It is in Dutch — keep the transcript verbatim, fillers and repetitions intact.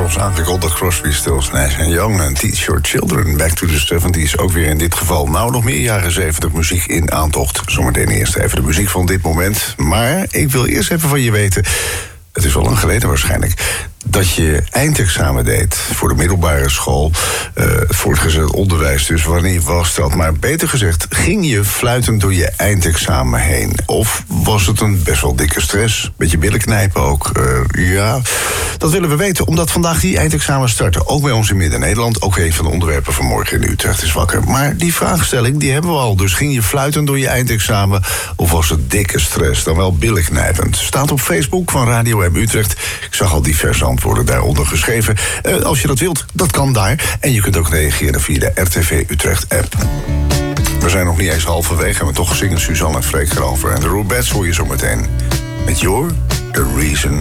ons aangekondigd. Crosby, Stills, Nash en Young en Teach Your Children. Back to the zeventies, ook weer in dit geval. Nou, nog meer jaren zeventig muziek in aantocht. Zometeen eerst even de muziek van dit moment. Maar ik wil eerst even van je weten... Het is al lang geleden waarschijnlijk... dat je eindexamen deed voor de middelbare school. Uh, het voortgezet onderwijs dus. Wanneer was dat? Maar beter gezegd, ging je fluitend door je eindexamen heen? Of was het een best wel dikke stress? Beetje billen knijpen ook? Uh, ja, dat willen we weten. Omdat vandaag die eindexamen starten. Ook bij ons in Midden-Nederland. Ook een van de onderwerpen van morgen in Utrecht is wakker. Maar die vraagstelling, die hebben we al. Dus ging je fluitend door je eindexamen? Of was het dikke stress? Dan wel billen knijpend. Staat op Facebook van Radio M Utrecht. Ik zag al diverse antwoorden daaronder geschreven. Uh, als je dat wilt, dat kan daar. En je kunt ook reageren via de R T V Utrecht app. We zijn nog niet eens halverwege, maar toch zingen Suzanne en Freek erover. En de Roubettes hoor je zo meteen. Met You're the Reason